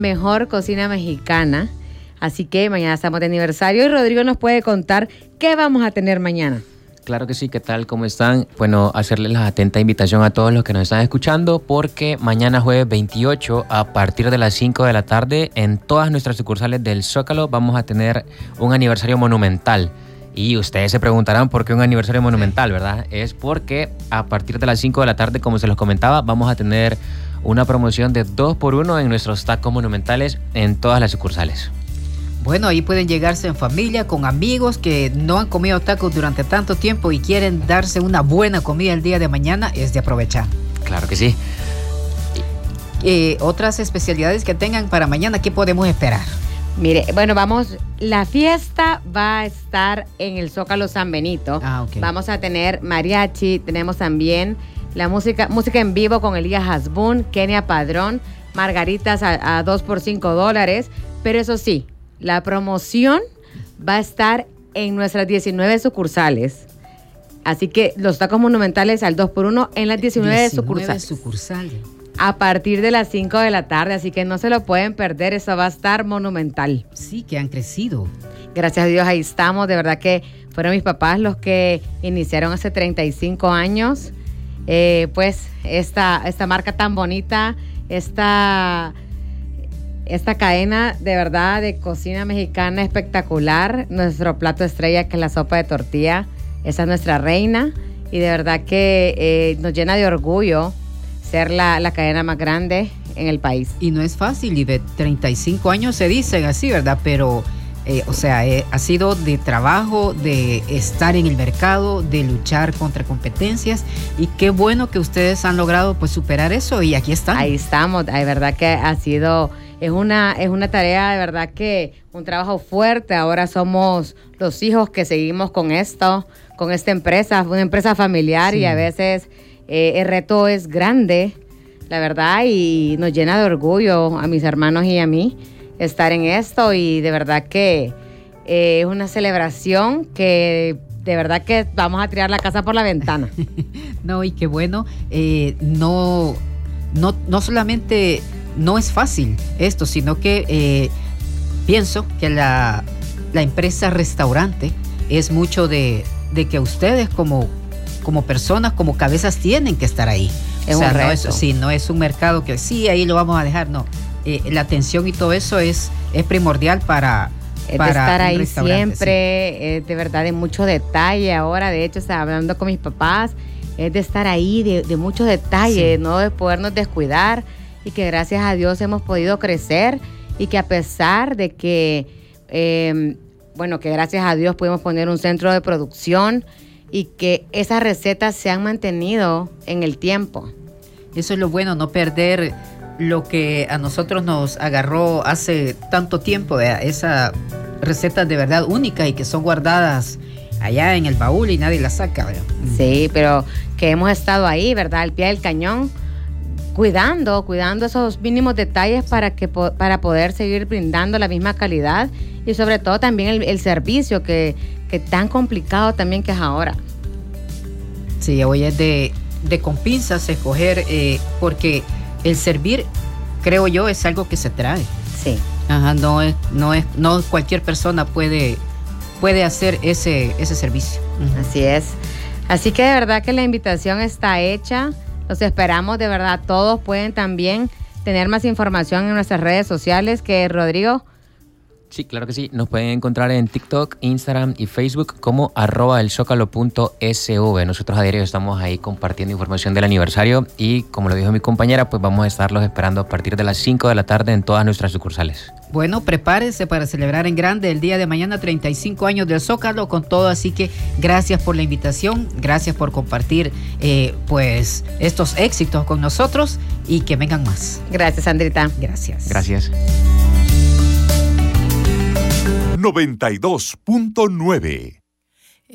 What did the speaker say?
mejor cocina mexicana. Así que mañana estamos de aniversario y Rodrigo nos puede contar qué vamos a tener mañana. Claro que sí, ¿qué tal? ¿Cómo están? Bueno, hacerles la atenta invitación a todos los que nos están escuchando porque mañana jueves 28 a partir de las 5 de la tarde en todas nuestras sucursales del Zócalo vamos a tener un aniversario monumental. Y ustedes se preguntarán por qué un aniversario monumental, ¿verdad? Es porque a partir de las 5 de la tarde, como se los comentaba, vamos a tener una promoción de 2x1 en nuestros tacos monumentales en todas las sucursales. Bueno, ahí pueden llegarse en familia, con amigos que no han comido tacos durante tanto tiempo y quieren darse una buena comida el día de mañana, es de aprovechar. Claro que sí. Otras especialidades que tengan para mañana, ¿qué podemos esperar? Mire, bueno, la fiesta va a estar en el Zócalo San Benito. Okay. Vamos a tener mariachi, tenemos también la música en vivo con Elías Hasbún, Kenia Padrón, margaritas a 2 por $5, pero eso sí, la promoción va a estar en nuestras 19 sucursales. Así que los tacos monumentales al 2x1 en las 19 sucursales. A partir de las 5 de la tarde, así que no se lo pueden perder, eso va a estar monumental. Sí, que han crecido. Gracias a Dios, ahí estamos, de verdad que fueron mis papás los que iniciaron hace 35 años, pues esta marca tan bonita, esta cadena de verdad de cocina mexicana espectacular, nuestro plato estrella que es la sopa de tortilla, esa es nuestra reina y de verdad que nos llena de orgullo ser la cadena más grande en el país. Y no es fácil, y de 35 años se dicen así, ¿verdad? Pero, ha sido de trabajo, de estar en el mercado, de luchar contra competencias, y qué bueno que ustedes han logrado pues superar eso, y aquí están. Ahí estamos, de verdad que es una tarea, de verdad que un trabajo fuerte. Ahora somos los hijos que seguimos con esta empresa, una empresa familiar, sí. Y a veces el reto es grande, la verdad, y nos llena de orgullo a mis hermanos y a mí estar en esto, y de verdad que es una celebración que de verdad que vamos a tirar la casa por la ventana. No, y qué bueno, no solamente no es fácil esto, sino que pienso que la empresa restaurante es mucho de que ustedes como personas, como cabezas, tienen que estar ahí. Es un reto. No es un mercado que sí, ahí lo vamos a dejar, no. La atención y todo eso es primordial para estar ahí siempre, sí. De verdad de mucho detalle. Ahora, de hecho, estaba hablando con mis papás, es de estar ahí, de mucho detalle, sí. No de podernos descuidar, y que gracias a Dios hemos podido crecer, y que a pesar de que, que gracias a Dios pudimos poner un centro de producción, y que esas recetas se han mantenido en el tiempo. Eso es lo bueno, no perder lo que a nosotros nos agarró hace tanto tiempo, esas recetas de verdad únicas y que son guardadas allá en el baúl y nadie las saca, ¿verdad? Sí, pero que hemos estado ahí, ¿verdad? Al pie del cañón, cuidando esos mínimos detalles para poder seguir brindando la misma calidad, y sobre todo también el servicio que tan complicado también que es ahora. Sí, hoy es de con pinzas escoger, porque el servir, creo yo, es algo que se trae. Sí. Ajá, no cualquier persona puede hacer ese servicio. Uh-huh. Así es. Así que de verdad que la invitación está hecha. Los esperamos, de verdad. Todos pueden también tener más información en nuestras redes sociales, que Rodrigo. Sí, claro que sí. Nos pueden encontrar en TikTok, Instagram y Facebook como @elzocalo.sv. Nosotros a diario estamos ahí compartiendo información del aniversario, y como lo dijo mi compañera, pues vamos a estarlos esperando a partir de las 5 de la tarde en todas nuestras sucursales. Bueno, prepárense para celebrar en grande el día de mañana, 35 años del Zócalo con todo, así que gracias por la invitación, gracias por compartir pues estos éxitos con nosotros, y que vengan más. Gracias, Sandrita. Gracias. Gracias. 92.9